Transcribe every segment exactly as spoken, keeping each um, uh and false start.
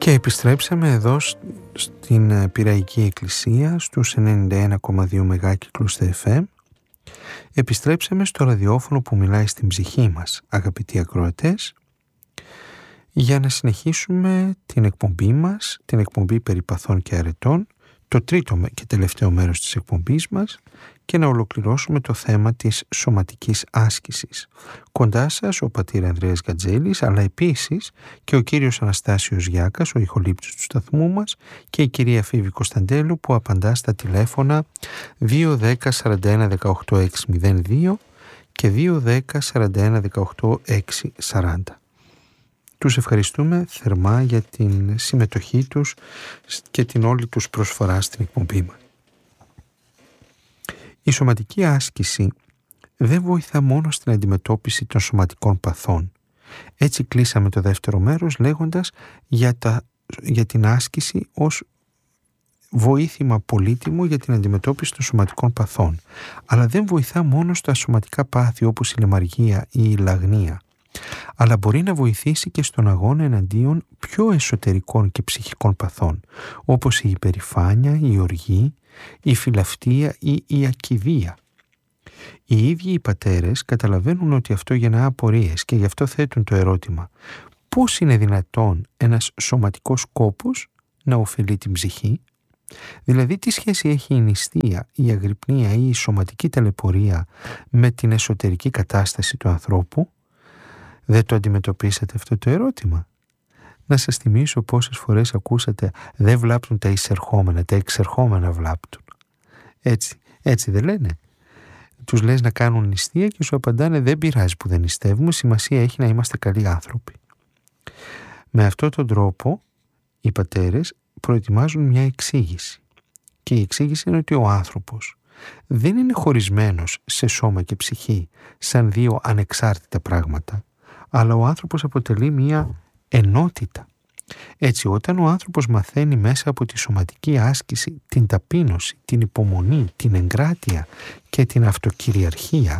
Και επιστρέψαμε εδώ στην Πειραϊκή Εκκλησία στους ενενήντα ένα κόμμα δύο μεγάκυκλους στα εφ εμ. Επιστρέψαμε στο ραδιόφωνο που μιλάει στην ψυχή μας, αγαπητοί ακροατές, για να συνεχίσουμε την εκπομπή μας, την εκπομπή περί παθών και αρετών, το τρίτο και τελευταίο μέρος της εκπομπής μας, και να ολοκληρώσουμε το θέμα της σωματικής άσκησης. Κοντά σας ο πατήρ Ανδρέας Γατζέλης, αλλά επίσης και ο κύριος Αναστάσιος Γιάκας, ο ηχολήπτης του σταθμού μας, και η κυρία Φίβη Κωνσταντέλου που απαντά στα τηλέφωνα δύο δέκα σαράντα ένα δεκαοκτώ εξακόσια δύο και δύο δέκα σαράντα ένα δεκαοκτώ εξακόσια σαράντα. Τους ευχαριστούμε θερμά για την συμμετοχή τους και την όλη τους προσφορά στην εκπομπή μας. Η σωματική άσκηση δεν βοηθά μόνο στην αντιμετώπιση των σωματικών παθών. Έτσι κλείσαμε το δεύτερο μέρος λέγοντας για, τα, για την άσκηση ως βοήθημα πολύτιμο για την αντιμετώπιση των σωματικών παθών. Αλλά δεν βοηθά μόνο στα σωματικά πάθη όπως η λαιμαργία ή η λαγνία, αλλά μπορεί να βοηθήσει και στον αγώνα εναντίον πιο εσωτερικών και ψυχικών παθών, όπως η υπερηφάνεια, η οργή, η φιλαυτία ή η ακηδία. Οι ίδιοι οι πατέρες καταλαβαίνουν ότι αυτό γεννά απορίες και γι' αυτό θέτουν το ερώτημα: πώς είναι δυνατόν ένας σωματικός κόπος να ωφελεί την ψυχή? Δηλαδή, τι σχέση έχει η νηστεία, η αγρυπνία ή η σωματική ταλαιπωρία με την εσωτερική κατάσταση του ανθρώπου? Δεν το αντιμετωπίσατε αυτό το ερώτημα? Να σας θυμίσω πόσες φορές ακούσατε «δεν βλάπτουν τα εισερχόμενα, τα εξερχόμενα βλάπτουν». Έτσι, έτσι δεν λένε? Τους λες να κάνουν νηστεία και σου απαντάνε «δεν πειράζει που δεν νηστεύουμε, σημασία έχει να είμαστε καλοί άνθρωποι». Με αυτόν τον τρόπο οι πατέρες προετοιμάζουν μια εξήγηση. Και η εξήγηση είναι ότι ο άνθρωπος δεν είναι χωρισμένος σε σώμα και ψυχή σαν δύο ανεξάρτητα πράγματα, αλλά ο άνθρωπος αποτελεί μια ενότητα. Έτσι, όταν ο άνθρωπος μαθαίνει μέσα από τη σωματική άσκηση την ταπείνωση, την υπομονή, την εγκράτεια και την αυτοκυριαρχία,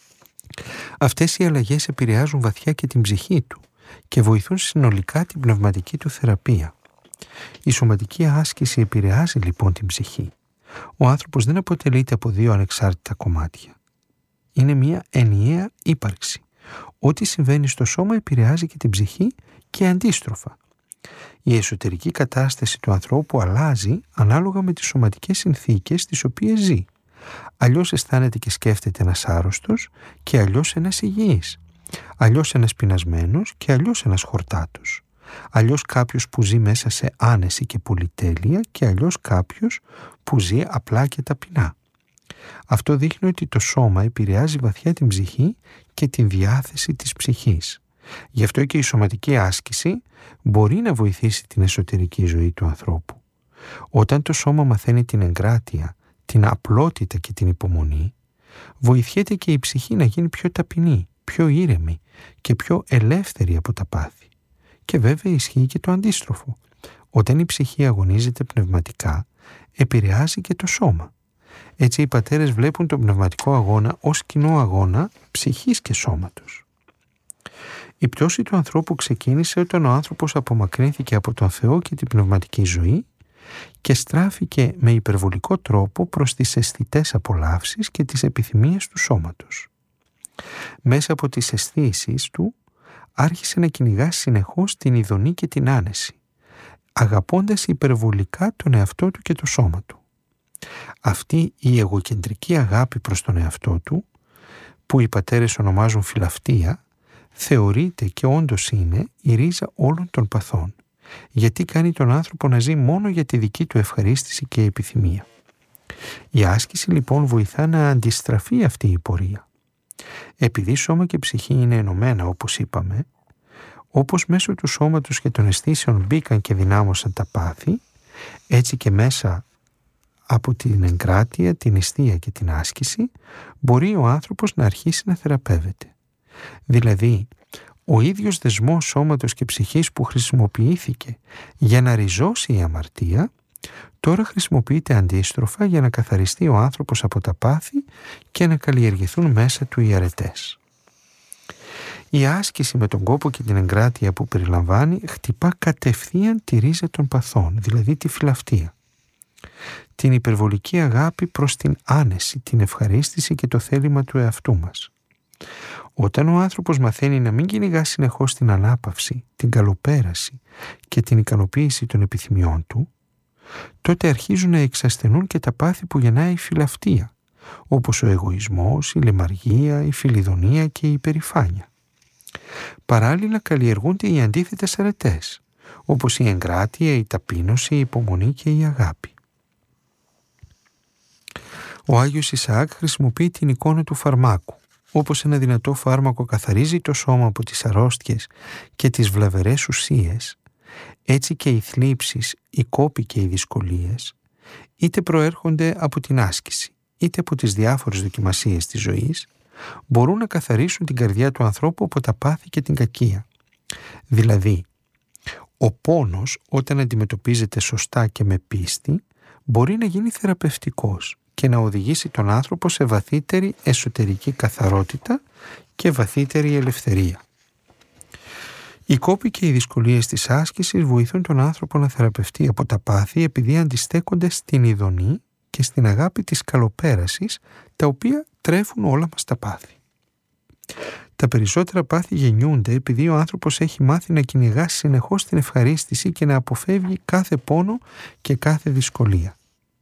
αυτές οι αλλαγές επηρεάζουν βαθιά και την ψυχή του και βοηθούν συνολικά την πνευματική του θεραπεία. Η σωματική άσκηση επηρεάζει λοιπόν την ψυχή. Ο άνθρωπος δεν αποτελείται από δύο ανεξάρτητα κομμάτια. Είναι μια ενιαία ύπαρξη. Ό,τι συμβαίνει στο σώμα επηρεάζει και την ψυχή και αντίστροφα. Η εσωτερική κατάσταση του ανθρώπου αλλάζει ανάλογα με τις σωματικές συνθήκες τις οποίες ζει. Αλλιώς αισθάνεται και σκέφτεται ένας άρρωστος και αλλιώς ένας υγιής. Αλλιώς ένας πεινασμένος και αλλιώς ένας χορτάτος. Αλλιώς κάποιος που ζει μέσα σε άνεση και πολυτέλεια και αλλιώς κάποιος που ζει απλά και ταπεινά. Αυτό δείχνει ότι το σώμα επηρεάζει βαθιά την ψυχή και την διάθεση της ψυχής. Γι' αυτό και η σωματική άσκηση μπορεί να βοηθήσει την εσωτερική ζωή του ανθρώπου. Όταν το σώμα μαθαίνει την εγκράτεια, την απλότητα και την υπομονή, βοηθιέται και η ψυχή να γίνει πιο ταπεινή, πιο ήρεμη και πιο ελεύθερη από τα πάθη. Και βέβαια ισχύει και το αντίστροφο. Όταν η ψυχή αγωνίζεται πνευματικά, επηρεάζει και το σώμα. Έτσι οι πατέρες βλέπουν τον πνευματικό αγώνα ως κοινό αγώνα ψυχής και σώματος. Η πτώση του ανθρώπου ξεκίνησε όταν ο άνθρωπος απομακρύνθηκε από τον Θεό και την πνευματική ζωή και στράφηκε με υπερβολικό τρόπο προς τις αισθητές απολαύσεις και τις επιθυμίες του σώματος. Μέσα από τις αισθήσεις του άρχισε να κυνηγά συνεχώς την ειδονή και την άνεση, αγαπώντας υπερβολικά τον εαυτό του και το σώμα του. Αυτή η εγωκεντρική αγάπη προς τον εαυτό του, που οι πατέρες ονομάζουν φιλαυτία, θεωρείται και όντως είναι η ρίζα όλων των παθών, γιατί κάνει τον άνθρωπο να ζει μόνο για τη δική του ευχαρίστηση και επιθυμία. Η άσκηση λοιπόν βοηθά να αντιστραφεί αυτή η πορεία. Επειδή σώμα και ψυχή είναι ενωμένα, όπως είπαμε, όπως μέσω του σώματος και των αισθήσεων μπήκαν και δυνάμωσαν τα πάθη, έτσι και μέσα από την εγκράτεια, την νηστεία και την άσκηση μπορεί ο άνθρωπος να αρχίσει να θεραπεύεται. Δηλαδή, ο ίδιος δεσμός σώματος και ψυχής που χρησιμοποιήθηκε για να ριζώσει η αμαρτία, τώρα χρησιμοποιείται αντίστροφα για να καθαριστεί ο άνθρωπος από τα πάθη και να καλλιεργηθούν μέσα του οι αρετές. Η άσκηση με τον κόπο και την εγκράτεια που περιλαμβάνει χτυπά κατευθείαν τη ρίζα των παθών, δηλαδή τη φιλαυτία. Την υπερβολική αγάπη προς την άνεση, την ευχαρίστηση και το θέλημα του εαυτού μας. Όταν ο άνθρωπος μαθαίνει να μην κυνηγά συνεχώς την ανάπαυση, την καλοπέραση και την ικανοποίηση των επιθυμιών του, τότε αρχίζουν να εξασθενούν και τα πάθη που γεννάει η φιλαυτία, όπως ο εγωισμός, η λαιμαργία, η φιλιδονία και η υπερηφάνεια. Παράλληλα καλλιεργούνται οι αντίθετες αρετές, όπως η εγκράτεια, η ταπείνωση, η υπομονή και η αγάπη. Ο Άγιος Ισαάκ χρησιμοποιεί την εικόνα του φαρμάκου. Όπως ένα δυνατό φάρμακο καθαρίζει το σώμα από τις αρρώστιες και τις βλαβερές ουσίες, έτσι και οι θλίψεις, οι κόποι και οι δυσκολίες, είτε προέρχονται από την άσκηση, είτε από τις διάφορες δοκιμασίες της ζωής, μπορούν να καθαρίσουν την καρδιά του ανθρώπου από τα πάθη και την κακία. Δηλαδή, ο πόνος όταν αντιμετωπίζεται σωστά και με πίστη, μπορεί να γίνει θεραπευτικός και να οδηγήσει τον άνθρωπο σε βαθύτερη εσωτερική καθαρότητα και βαθύτερη ελευθερία. Οι κόποι και οι δυσκολίες της άσκησης βοηθούν τον άνθρωπο να θεραπευτεί από τα πάθη επειδή αντιστέκονται στην ειδονή και στην αγάπη της καλοπέρασης, τα οποία τρέφουν όλα μας τα πάθη. Τα περισσότερα πάθη γεννιούνται επειδή ο άνθρωπος έχει μάθει να κυνηγά συνεχώς την ευχαρίστηση και να αποφεύγει κάθε πόνο και κάθε δυσκολία.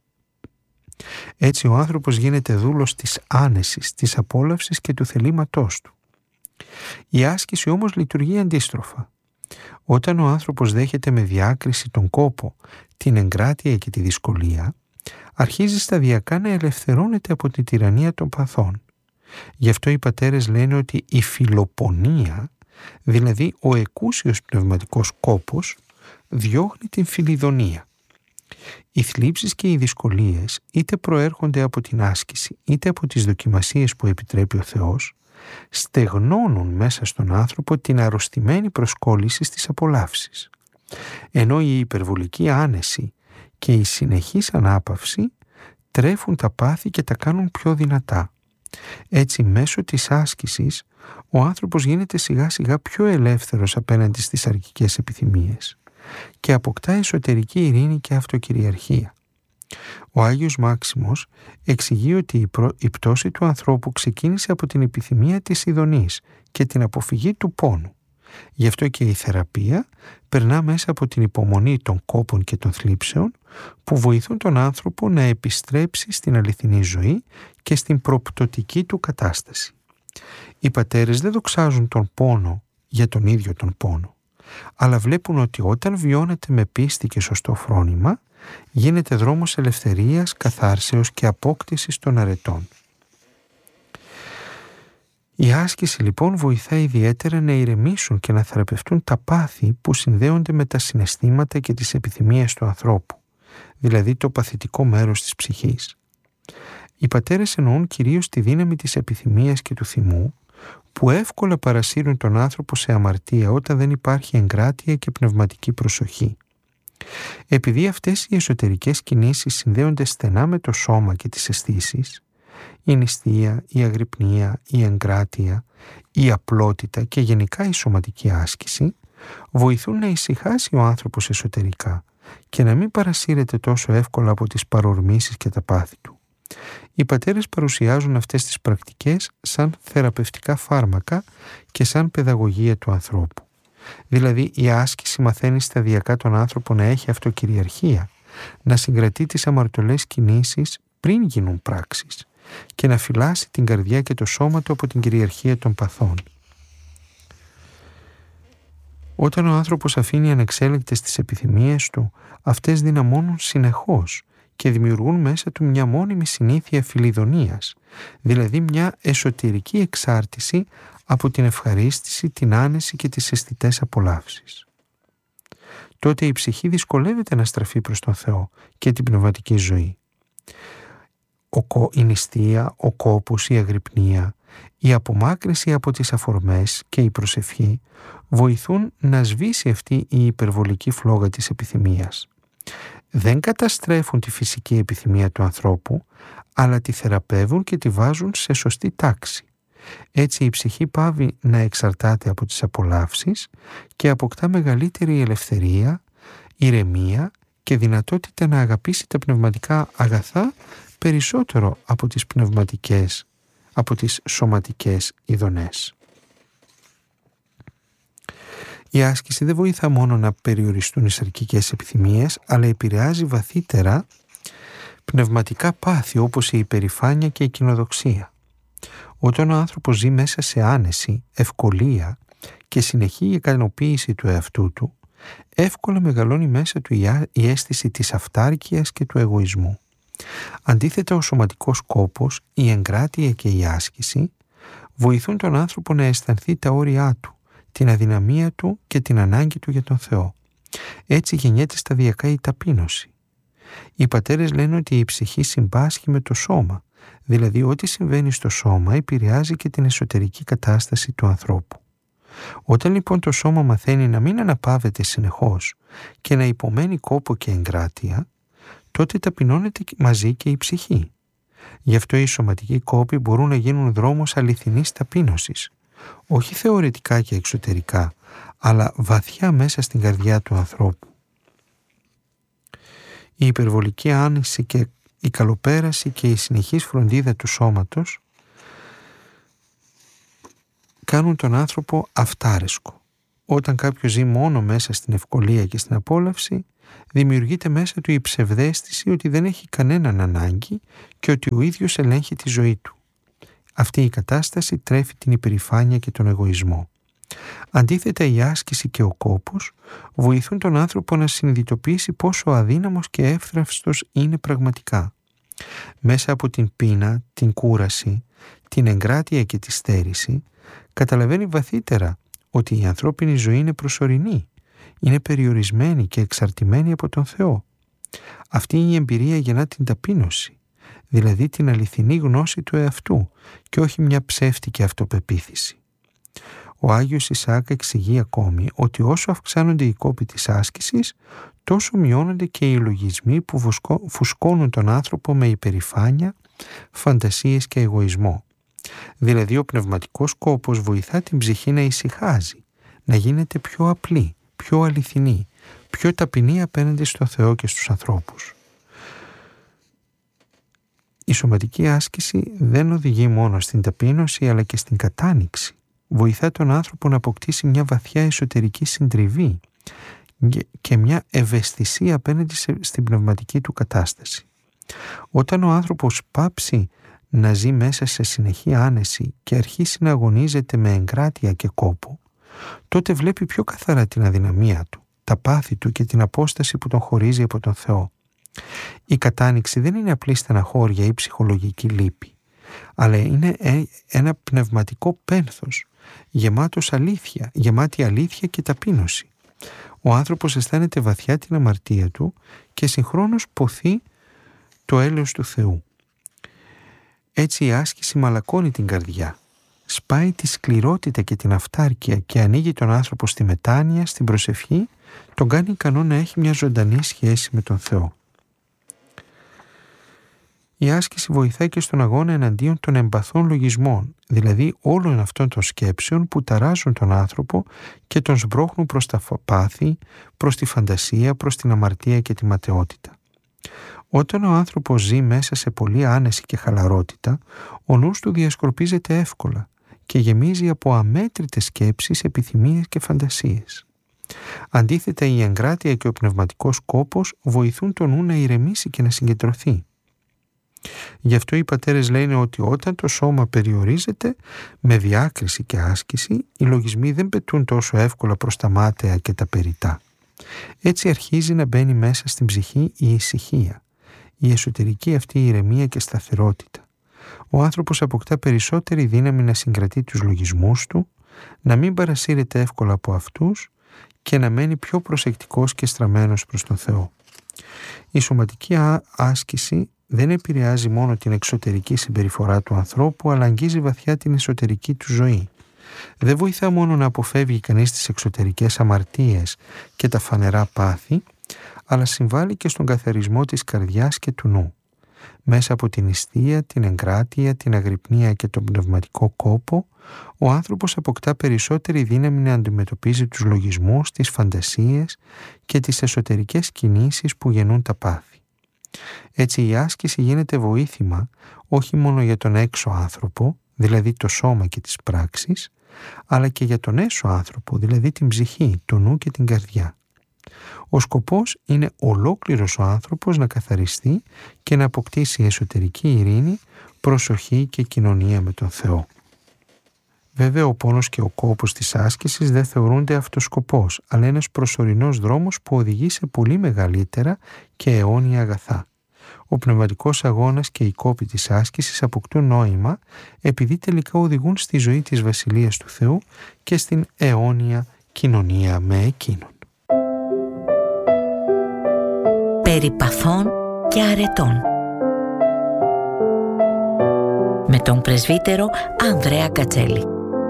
Έτσι ο άνθρωπος γίνεται δούλος της άνεσης, της απόλαυσης και του θελήματός του. Η άσκηση όμως λειτουργεί αντίστροφα. Όταν ο άνθρωπος δέχεται με διάκριση τον κόπο, την εγκράτεια και τη δυσκολία, αρχίζει σταδιακά να ελευθερώνεται από τη τυραννία των παθών. Γι' αυτό οι πατέρες λένε ότι η φιλοπονία, δηλαδή ο εκούσιος πνευματικός κόπος, διώχνει την φιλιδονία. Οι θλίψεις και οι δυσκολίες είτε προέρχονται από την άσκηση είτε από τις δοκιμασίες που επιτρέπει ο Θεός, στεγνώνουν μέσα στον άνθρωπο την αρρωστημένη προσκόλληση στις απολαύσεις. Ενώ η υπερβολική άνεση και η συνεχής ανάπαυση τρέφουν τα πάθη και τα κάνουν πιο δυνατά. Έτσι μέσω της άσκησης ο άνθρωπος γίνεται σιγά σιγά πιο ελεύθερος απέναντι στις αρκικές επιθυμίες και αποκτά εσωτερική ειρήνη και αυτοκυριαρχία. Ο Άγιος Μάξιμος εξηγεί ότι η, προ... η πτώση του ανθρώπου ξεκίνησε από την επιθυμία της ειδονής και την αποφυγή του πόνου. Γι' αυτό και η θεραπεία περνά μέσα από την υπομονή των κόπων και των θλίψεων που βοηθούν τον άνθρωπο να επιστρέψει στην αληθινή ζωή και στην προπτωτική του κατάσταση. Οι πατέρες δεν δοξάζουν τον πόνο για τον ίδιο τον πόνο, αλλά βλέπουν ότι όταν βιώνεται με πίστη και σωστό φρόνημα, γίνεται δρόμος ελευθερίας, καθάρσεως και απόκτησης των αρετών. Η άσκηση λοιπόν βοηθάει ιδιαίτερα να ηρεμήσουν και να θεραπευτούν τα πάθη που συνδέονται με τα συναισθήματα και τις επιθυμίες του ανθρώπου, δηλαδή το παθητικό μέρος της ψυχής. Οι πατέρες εννοούν κυρίως τη δύναμη της επιθυμίας και του θυμού, που εύκολα παρασύρουν τον άνθρωπο σε αμαρτία όταν δεν υπάρχει εγκράτεια και πνευματική προσοχή. Επειδή αυτές οι εσωτερικές κινήσεις συνδέονται στενά με το σώμα και τις αισθήσεις, η νηστεία, η αγρυπνία, η εγκράτεια, η απλότητα και γενικά η σωματική άσκηση βοηθούν να ησυχάσει ο άνθρωπος εσωτερικά και να μην παρασύρεται τόσο εύκολα από τις παρορμήσεις και τα πάθη του. Οι πατέρες παρουσιάζουν αυτές τις πρακτικές σαν θεραπευτικά φάρμακα και σαν παιδαγωγία του ανθρώπου. Δηλαδή η άσκηση μαθαίνει σταδιακά τον άνθρωπο να έχει αυτοκυριαρχία, να συγκρατεί τις αμαρτωλές κινήσεις πριν γίνουν πράξεις και να φυλάσει την καρδιά και το σώμα του από την κυριαρχία των παθών. Όταν ο άνθρωπος αφήνει ανεξέλεγκτες τις επιθυμίες του, αυτές δυναμώνουν συνεχώς και δημιουργούν μέσα του μια μόνιμη συνήθεια φιλιδονίας, δηλαδή μια εσωτερική εξάρτηση από την ευχαρίστηση, την άνεση και τις αισθητές απολαύσεις. Τότε η ψυχή δυσκολεύεται να στραφεί προς τον Θεό και την πνευματική ζωή. Ο, η νηστεία, ο κόπος, η αγρυπνία, η απομάκρυνση από τις αφορμές και η προσευχή βοηθούν να σβήσει αυτή η υπερβολική φλόγα της επιθυμίας. Δεν καταστρέφουν τη φυσική επιθυμία του ανθρώπου, αλλά τη θεραπεύουν και τη βάζουν σε σωστή τάξη, Έτσι η ψυχή πάβει να εξαρτάται από τις απολαύσεις και αποκτά μεγαλύτερη ελευθερία, ηρεμία και δυνατότητα να αγαπήσει τα πνευματικά αγαθά περισσότερο από τις πνευματικές, από τις σωματικές ειδονές. Η άσκηση δεν βοηθά μόνο να περιοριστούν οι σαρκικές επιθυμίες, αλλά επηρεάζει βαθύτερα πνευματικά πάθη όπως η υπερηφάνεια και η κοινοδοξία. Όταν ο άνθρωπος ζει μέσα σε άνεση, ευκολία και συνεχή ικανοποίηση του εαυτού του, εύκολα μεγαλώνει μέσα του η αίσθηση της αυτάρκειας και του εγωισμού. Αντίθετα, ο σωματικός κόπος, η εγκράτεια και η άσκηση βοηθούν τον άνθρωπο να αισθανθεί τα όρια του, την αδυναμία του και την ανάγκη του για τον Θεό. Έτσι γεννιέται σταδιακά η ταπείνωση. Οι πατέρες λένε ότι η ψυχή συμπάσχει με το σώμα, δηλαδή ό,τι συμβαίνει στο σώμα επηρεάζει και την εσωτερική κατάσταση του ανθρώπου. Όταν λοιπόν το σώμα μαθαίνει να μην αναπαύεται συνεχώς και να υπομένει κόπο και εγκράτεια, τότε ταπεινώνεται μαζί και η ψυχή. Γι' αυτό οι σωματικοί κόποι μπορούν να γίνουν δρόμος αληθινής ταπείνωσης, όχι θεωρητικά και εξωτερικά, αλλά βαθιά μέσα στην καρδιά του ανθρώπου. Η υπερβολική άνεση και η καλοπέραση και η συνεχής φροντίδα του σώματος κάνουν τον άνθρωπο αυτάρεσκο. Όταν κάποιος ζει μόνο μέσα στην ευκολία και στην απόλαυση, δημιουργείται μέσα του η ψευδαίσθηση ότι δεν έχει κανέναν ανάγκη και ότι ο ίδιος ελέγχει τη ζωή του. Αυτή η κατάσταση τρέφει την υπερηφάνεια και τον εγωισμό. Αντίθετα, η άσκηση και ο κόπος βοηθούν τον άνθρωπο να συνειδητοποιήσει πόσο αδύναμος και εύθραυστος είναι πραγματικά. Μέσα από την πείνα, την κούραση, την εγκράτεια και τη στέρηση, καταλαβαίνει βαθύτερα ότι η ανθρώπινη ζωή είναι προσωρινή, είναι περιορισμένη και εξαρτημένη από τον Θεό. Αυτή η εμπειρία γεννά την ταπείνωση, δηλαδή την αληθινή γνώση του εαυτού και όχι μια ψεύτικη αυτοπεποίθηση. Ο Άγιος Ισαάκ εξηγεί ακόμη ότι όσο αυξάνονται οι κόποι της άσκησης, τόσο μειώνονται και οι λογισμοί που φουσκώνουν τον άνθρωπο με υπερηφάνεια, φαντασίες και εγωισμό. Δηλαδή ο πνευματικός κόπος βοηθά την ψυχή να ησυχάζει, να γίνεται πιο απλή, πιο αληθινή, πιο ταπεινή απέναντι στο Θεό και στους ανθρώπους. Η σωματική άσκηση δεν οδηγεί μόνο στην ταπείνωση αλλά και στην κατάνοιξη. Βοηθά τον άνθρωπο να αποκτήσει μια βαθιά εσωτερική συντριβή και μια ευαισθησία απέναντι στην πνευματική του κατάσταση. Όταν ο άνθρωπος πάψει να ζει μέσα σε συνεχή άνεση και αρχίσει να αγωνίζεται με εγκράτεια και κόπο, τότε βλέπει πιο καθαρά την αδυναμία του, τα πάθη του και την απόσταση που τον χωρίζει από τον Θεό. Η κατάνοιξη δεν είναι απλή στεναχώρια ή ψυχολογική λύπη, αλλά είναι ένα πνευματικό πένθος, γεμάτος αλήθεια, γεμάτη αλήθεια και ταπείνωση. Ο άνθρωπος αισθάνεται βαθιά την αμαρτία του και συγχρόνως ποθεί το έλεος του Θεού. Έτσι η άσκηση μαλακώνει την καρδιά, σπάει τη σκληρότητα και την αυτάρκεια και ανοίγει τον άνθρωπο στη μετάνοια, στην προσευχή, τον κάνει ικανό να έχει μια ζωντανή σχέση με τον Θεό. Η άσκηση βοηθάει και στον αγώνα εναντίον των εμπαθών λογισμών, δηλαδή όλων αυτών των σκέψεων που ταράζουν τον άνθρωπο και τον σμπρώχνουν προς τα πάθη, προς τη φαντασία, προς την αμαρτία και τη ματαιότητα. Όταν ο άνθρωπος ζει μέσα σε πολλή άνεση και χαλαρότητα, ο νους του διασκορπίζεται εύκολα και γεμίζει από αμέτρητες σκέψεις, επιθυμίες και φαντασίες. Αντίθετα, η εγκράτεια και ο πνευματικός κόπος βοηθούν τον νου να ηρεμήσει και να συγκεντρωθεί. Γι' αυτό οι πατέρες λένε ότι όταν το σώμα περιορίζεται με διάκριση και άσκηση, οι λογισμοί δεν πετούν τόσο εύκολα προς τα μάταια και τα περιτά. Έτσι αρχίζει να μπαίνει μέσα στην ψυχή η ησυχία, η εσωτερική αυτή ηρεμία και σταθερότητα. Ο άνθρωπος αποκτά περισσότερη δύναμη να συγκρατεί τους λογισμούς του, να μην παρασύρεται εύκολα από αυτούς και να μένει πιο προσεκτικός και στραμμένος προς τον Θεό. Η σωματική άσκηση δεν επηρεάζει μόνο την εξωτερική συμπεριφορά του ανθρώπου, αλλά αγγίζει βαθιά την εσωτερική του ζωή. Δεν βοηθά μόνο να αποφεύγει κανείς τις εξωτερικές αμαρτίες και τα φανερά πάθη, αλλά συμβάλλει και στον καθαρισμό της καρδιάς και του νου. Μέσα από την νηστεία, την εγκράτεια, την αγρυπνία και τον πνευματικό κόπο, ο άνθρωπος αποκτά περισσότερη δύναμη να αντιμετωπίζει τους λογισμούς, τις φαντασίες και τις εσωτερικές κινήσεις που γεννούν τα πάθη. Έτσι η άσκηση γίνεται βοήθημα όχι μόνο για τον έξω άνθρωπο, δηλαδή το σώμα και τις πράξεις, αλλά και για τον έσω άνθρωπο, δηλαδή την ψυχή, το νου και την καρδιά. Ο σκοπός είναι ολόκληρος ο άνθρωπος να καθαριστεί και να αποκτήσει εσωτερική ειρήνη, προσοχή και κοινωνία με τον Θεό. Βέβαια, ο πόνος και ο κόπος της άσκησης δεν θεωρούνται αυτός σκοπός, αλλά ένας προσωρινός δρόμος που οδηγεί σε πολύ μεγαλύτερα και αιώνια αγαθά. Ο πνευματικός αγώνας και οι κόποι της άσκησης αποκτούν νόημα επειδή τελικά οδηγούν στη ζωή της Βασιλείας του Θεού και στην αιώνια κοινωνία με Εκείνον. Περί παθών και αρετών με τον πρεσβύτερο Ανδρέα Κατσέλη.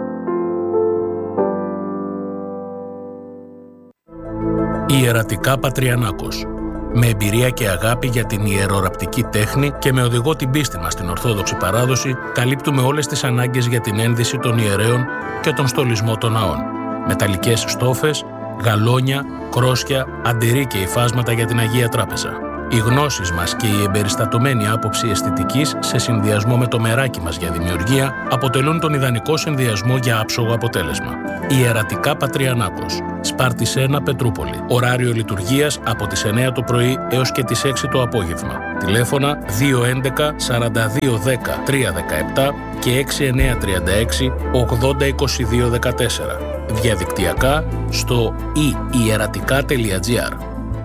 Ιερατικά Πατριανάκος. Με εμπειρία και αγάπη για την ιεροραπτική τέχνη και με οδηγό την πίστη μας στην Ορθόδοξη παράδοση, καλύπτουμε όλες τις ανάγκες για την ένδυση των ιερέων και τον στολισμό των ναών. Μεταλλικές στόφες, γαλόνια, κρόσια, αντιρρή και υφάσματα για την Αγία Τράπεζα. Οι γνώσεις μας και η εμπεριστατωμένη άποψη αισθητικής σε συνδυασμό με το μεράκι μας για δημιουργία αποτελούν τον ιδανικό συνδυασμό για άψογο αποτέλεσμα. Ιερατικά Πατριανάκος. Σπάρτης ένα, Πετρούπολη. Ωράριο λειτουργίας από τις εννιά το πρωί έως και τις έξι το απόγευμα. Τηλέφωνα δύο έντεκα σαράντα δύο δέκα τρία δεκαεπτά και έξι εννιά τρία έξι ογδόντα είκοσι δύο δεκατέσσερα. Διαδικτυακά στο i ιερατικά τελεία τζι άρ.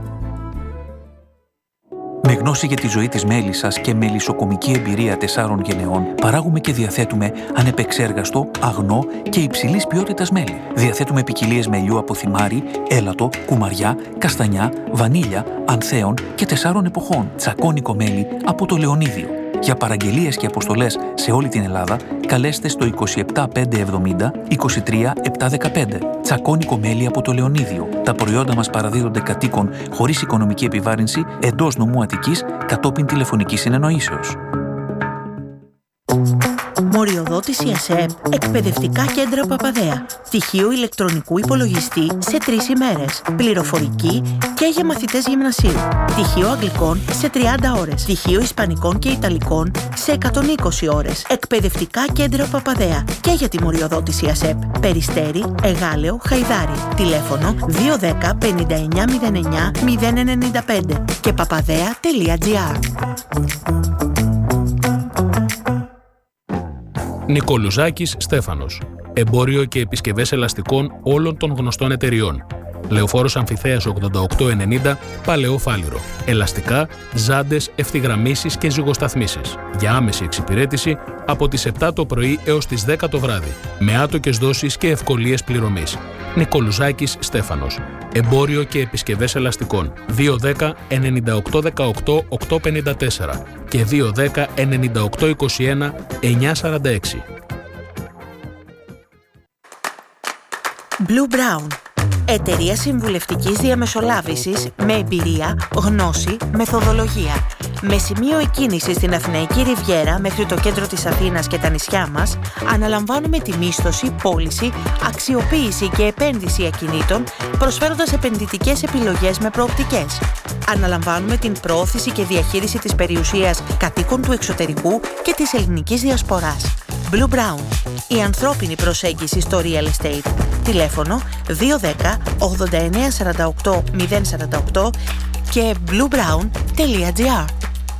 Με γνώση για τη ζωή της μέλισσας και μελισσοκομική εμπειρία τεσσάρων γενεών, παράγουμε και διαθέτουμε ανεπεξέργαστο, αγνό και υψηλής ποιότητας μέλι. Διαθέτουμε ποικιλίες μελιού από θυμάρι, έλατο, κουμαριά, καστανιά, βανίλια, ανθέων και τεσσάρων εποχών. Τσακώνικο μέλι από το Λεωνίδιο. Για παραγγελίες και αποστολές σε όλη την Ελλάδα, καλέστε στο είκοσι επτά πεντακόσια εβδομήντα είκοσι τρία επτακόσια δεκαπέντε. Τσακώνικο μέλι από το Λεωνίδιο. Τα προϊόντα μας παραδίδονται κατοίκων χωρίς οικονομική επιβάρυνση εντός νομού Αττικής κατόπιν τηλεφωνικής συνεννοήσεως. Μοριοδότηση ΕΣΕΠ, εκπαιδευτικά κέντρα Παπαδέα. Πτυχίο ηλεκτρονικού υπολογιστή σε τρεις ημέρες. Πληροφορική και για μαθητές γυμνασίου. Πτυχίο αγγλικών σε τριάντα ώρες. Πτυχίο ισπανικών και ιταλικών σε εκατόν είκοσι ώρες. Εκπαιδευτικά κέντρα Παπαδέα και για τη μοριοδότηση ΕΣΕΠ. Περιστέρι, Εγάλεο, Χαϊδάρι. Τηλέφωνο δύο ένα μηδέν πενήντα εννιά μηδέν εννιά μηδέν ενενήντα πέντε και παπαδέα τελεία τζι άρ. Νικολουζάκης Στέφανος. Εμπόριο και επισκευές ελαστικών όλων των γνωστών εταιριών. Λεωφόρος Αμφιθέας ογδόντα οκτώ ενενήντα, Παλαιό Φάληρο. Ελαστικά, ζάντες, ευθυγραμμίσεις και ζυγοσταθμίσεις. Για άμεση εξυπηρέτηση από τις επτά το πρωί έως τις δέκα το βράδυ. Με άτοκες δόσεις και ευκολίες πληρωμής. Νικολουζάκης Στέφανος. Εμπόριο και επισκευές ελαστικών. δύο ένα μηδέν εννιά οκτώ δεκαοκτώ οκτακόσια πενήντα τέσσερα και δύο ένα μηδέν εννιά οκτώ είκοσι ένα εννιακόσια σαράντα έξι. Blue Brown. Εταιρεία συμβουλευτικής διαμεσολάβησης με εμπειρία, γνώση, μεθοδολογία. Με σημείο εκκίνηση στην Αθηναϊκή Ριβιέρα μέχρι το κέντρο της Αθήνας και τα νησιά μας, αναλαμβάνουμε τη μίσθωση, πώληση, αξιοποίηση και επένδυση ακινήτων, προσφέροντας επενδυτικές επιλογές με προοπτικές. Αναλαμβάνουμε την προώθηση και διαχείριση της περιουσίας κατοίκων του εξωτερικού και της ελληνικής διασποράς. Blue Brown. Η ανθρώπινη προσέγγιση στο real estate. Τηλέφωνο δύο ένα μηδέν ογδόντα εννιά σαράντα οκτώ μηδέν σαράντα οκτώ και blue brown τελεία τζι άρ.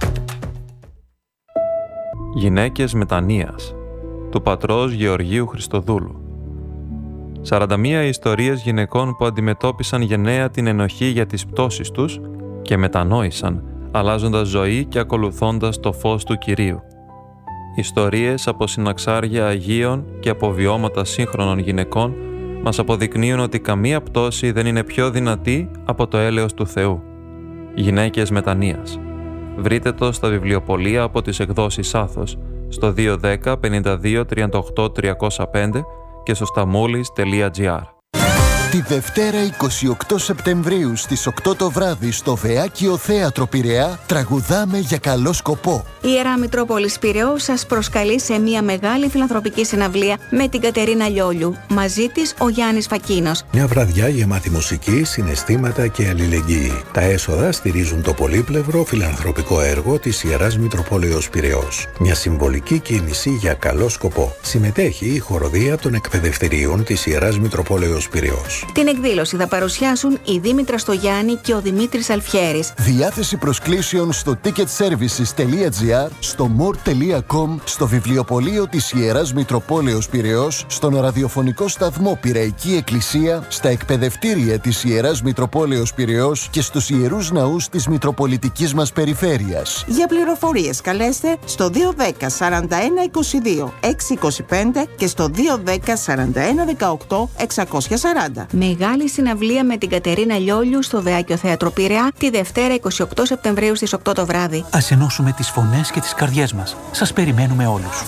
Γυναίκες Μετανοίας του πατρός Γεωργίου Χριστοδούλου. σαράντα μία ιστορίες γυναικών που αντιμετώπισαν γενναία την ενοχή για τις πτώσεις τους και μετανόησαν, αλλάζοντας ζωή και ακολουθώντας το φως του Κυρίου. Ιστορίες από συναξάρια Αγίων και από βιώματα σύγχρονων γυναικών μας αποδεικνύουν ότι καμία πτώση δεν είναι πιο δυνατή από το έλεος του Θεού. Γυναίκες Μετανοίας. Βρείτε το στα βιβλιοπωλεία από τις εκδόσεις Άθος στο δύο ένα μηδέν πενήντα δύο τριάντα οκτώ τριακόσια πέντε και στο σταμούλης τελεία τζι άρ. Τη Δευτέρα εικοστή ογδόη Σεπτεμβρίου στις οκτώ το βράδυ στο Βεάκιο Θέατρο Πειραιά τραγουδάμε για καλό σκοπό. Η Ιερά Μητρόπολης Πειραιώς σας προσκαλεί σε μια μεγάλη φιλανθρωπική συναυλία με την Κατερίνα Λιόλιου. Μαζί της ο Γιάννης Φακίνος. Μια βραδιά γεμάτη μουσική, συναισθήματα και αλληλεγγύη. Τα έσοδα στηρίζουν το πολύπλευρο φιλανθρωπικό έργο της Ιεράς Μητροπόλεως Πειραιώς. Μια συμβολική κίνηση για καλό σκοπό. Συμμετέχει η χοροδία των εκπαιδευτηρίων της Ιεράς Μητροπόλεως Πειραιώς. Την εκδήλωση θα παρουσιάσουν η Δήμητρα Στογιάννη και ο Δημήτρης Αλφιέρης. Διάθεση προσκλήσεων στο ticket services τελεία gr, στο more τελεία com, στο βιβλιοπωλείο της Ιεράς Μητροπόλεως Πειραιώς, στον ραδιοφωνικό σταθμό Πειραϊκή Εκκλησία, στα εκπαιδευτήρια της Ιεράς Μητροπόλεως Πειραιώς και στους ιερούς ναούς της Μητροπολιτικής μας περιφέρειας. Για πληροφορίες καλέστε στο δύο ένα μηδέν σαράντα ένα είκοσι δύο εξακόσια είκοσι πέντε και στο δύο ένα μηδέν σαράντα ένα δεκαοκτώ εξακόσια σαράντα. Μεγάλη συναυλία με την Κατερίνα Λιόλιου στο Βεάκιο Θέατρο Πειραιά τη Δευτέρα εικοστή ογδόη Σεπτεμβρίου στις οκτώ το βράδυ. Ας ενώσουμε τις φωνές και τις καρδιές μας. Σας περιμένουμε όλους.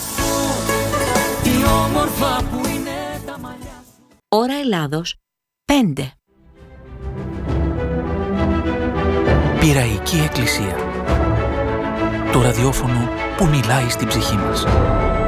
Ώρα Ελλάδος πέντε. Πειραϊκή Εκκλησία. Το ραδιόφωνο που μιλάει στην ψυχή μας.